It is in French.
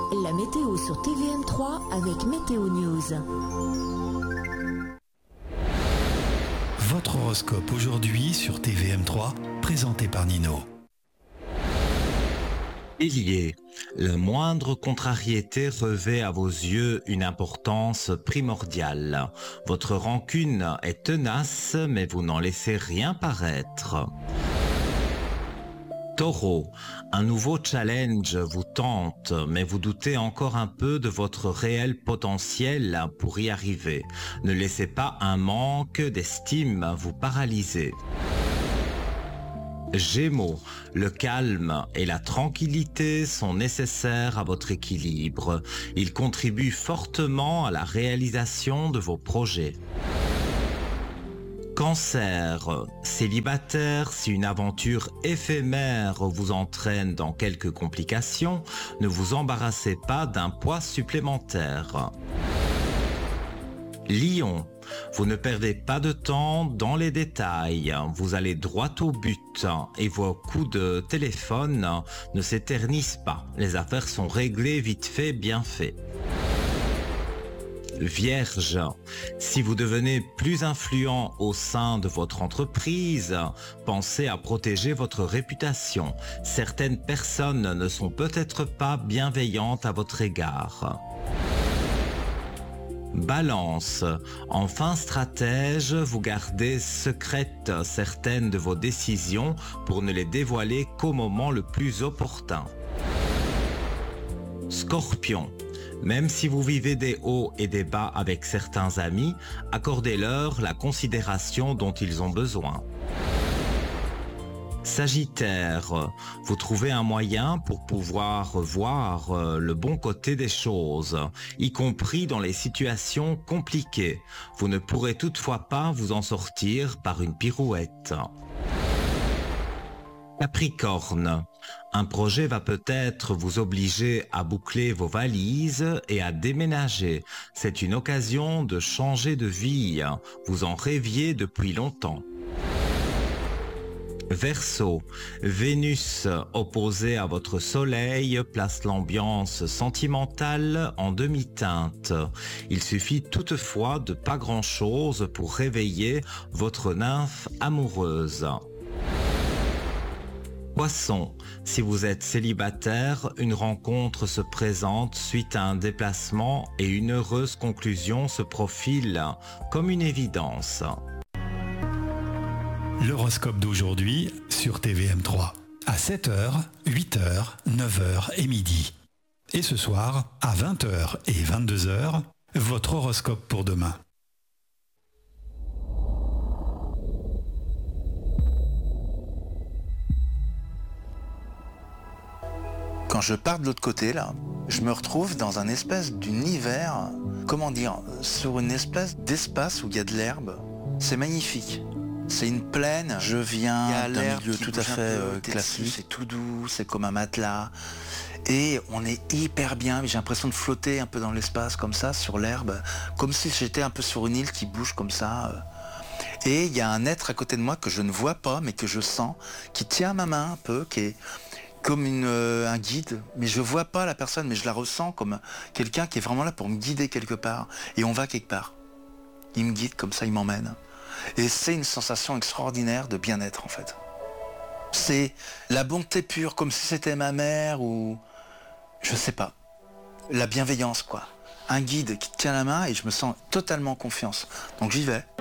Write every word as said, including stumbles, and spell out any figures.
La météo sur T V M trois avec Météo News. Votre horoscope aujourd'hui sur T V M trois, présenté par Nino. Bélier, la moindre contrariété revêt à vos yeux une importance primordiale. Votre rancune est tenace, mais vous n'en laissez rien paraître. Taureau, un nouveau challenge vous tente, mais vous doutez encore un peu de votre réel potentiel pour y arriver. Ne laissez pas un manque d'estime vous paralyser. Gémeaux, le calme et la tranquillité sont nécessaires à votre équilibre. Ils contribuent fortement à la réalisation de vos projets. Cancer, célibataire, si une aventure éphémère vous entraîne dans quelques complications, ne vous embarrassez pas d'un poids supplémentaire. Lion, vous ne perdez pas de temps dans les détails, vous allez droit au but et vos coups de téléphone ne s'éternisent pas. Les affaires sont réglées vite fait, bien fait. Vierge, si vous devenez plus influent au sein de votre entreprise, pensez à protéger votre réputation. Certaines personnes ne sont peut-être pas bienveillantes à votre égard. Balance, enfin stratège, vous gardez secrètes certaines de vos décisions pour ne les dévoiler qu'au moment le plus opportun. Scorpion, même si vous vivez des hauts et des bas avec certains amis, accordez-leur la considération dont ils ont besoin. Sagittaire, vous trouvez un moyen pour pouvoir voir le bon côté des choses, y compris dans les situations compliquées. Vous ne pourrez toutefois pas vous en sortir par une pirouette. Capricorne, un projet va peut-être vous obliger à boucler vos valises et à déménager. C'est une occasion de changer de vie. Vous en rêviez depuis longtemps. Verseau, Vénus opposée à votre soleil place l'ambiance sentimentale en demi-teinte. Il suffit toutefois de pas grand-chose pour réveiller votre nymphe amoureuse. Poisson, si vous êtes célibataire, une rencontre se présente suite à un déplacement et une heureuse conclusion se profile comme une évidence. L'horoscope d'aujourd'hui sur T V M trois. À sept heures, huit heures, neuf heures et midi. Et ce soir, à vingt heures et vingt-deux heures, votre horoscope pour demain. Quand je pars de l'autre côté, là, je me retrouve dans un espèce d'univers, comment dire, sur une espèce d'espace où il y a de l'herbe. C'est magnifique. C'est une plaine, je viens d'un milieu tout à fait euh, classique. C'est tout doux, c'est comme un matelas. Et on est hyper bien, j'ai l'impression de flotter un peu dans l'espace comme ça, sur l'herbe, comme si j'étais un peu sur une île qui bouge comme ça. Et il y a un être à côté de moi que je ne vois pas, mais que je sens, qui tient ma main un peu, qui est comme une, euh, un guide, mais je vois pas la personne, mais je la ressens comme quelqu'un qui est vraiment là pour me guider quelque part. Et on va quelque part. Il me guide comme ça, il m'emmène. Et c'est une sensation extraordinaire de bien-être en fait. C'est la bonté pure, comme si c'était ma mère ou... je sais pas. La bienveillance quoi. Un guide qui te tient la main et je me sens totalement en confiance. Donc j'y vais.